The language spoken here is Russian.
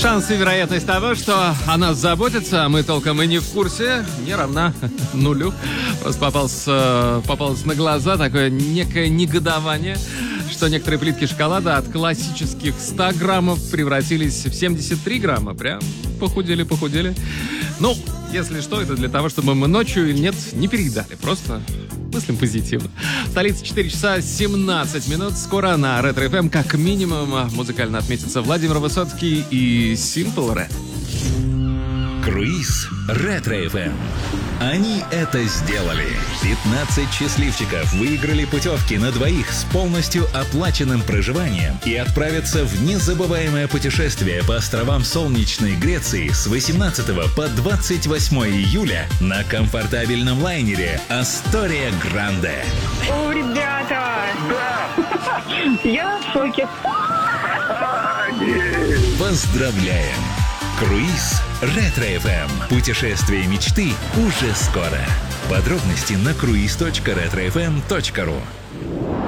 Шанс и вероятность того, что о нас заботятся, а мы толком и не в курсе, не равна нулю. Просто попалось на глаза такое некое негодование, что некоторые плитки шоколада от классических 100 граммов превратились в 73 грамма. Прям похудели. Ну, если что, это для того, чтобы мы ночью или нет не переедали. Просто мыслим позитивно. В столице 4 часа 17 минут. Скоро на Ретро FM как минимум музыкально отметятся Владимир Высоцкий и Simple Red. Круиз Ретро FM. Они это сделали. 15 счастливчиков выиграли путевки на двоих с полностью оплаченным проживанием и отправятся в незабываемое путешествие по островам солнечной Греции с 18 по 28 июля на комфортабельном лайнере «Астория Гранде». О, ребята! Да! Я в шоке. Поздравляем! Круиз Ретро FM. Путешествие мечты уже скоро. Подробности на cruise.retrofm.ru.